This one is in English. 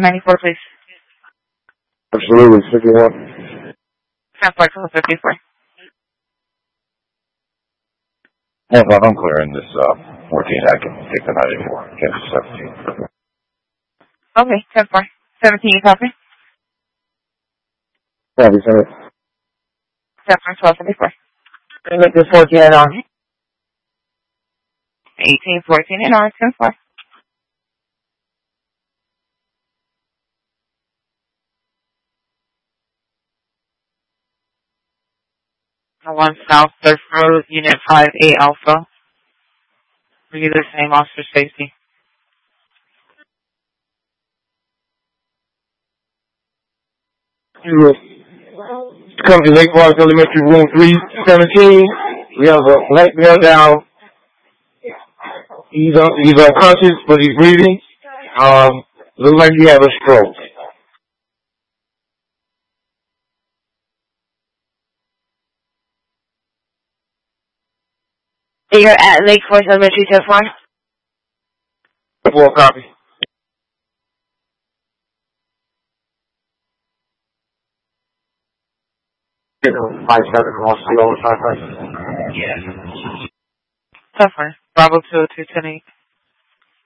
94, please. Absolutely, 51. 10-4 to 54. If I'm clearing this 14, I can take the 94. Cancel 17. Okay, 10-4. 17, you copy? Copy, sir. 10-4, 12, 54. Can you make this 14 and on? 18, 14, and on, 10-4. One South Surf Road, Unit 5A Alpha. Review the same officer safety. Come to Lake Forest Elementary, room 317. We have a black male down. He's unconscious, but he's breathing. Looks like he had a stroke. You're at Lake Forest Elementary, 10-4. 4 copy. Yes. 10-4. Bravo 202, 10-8.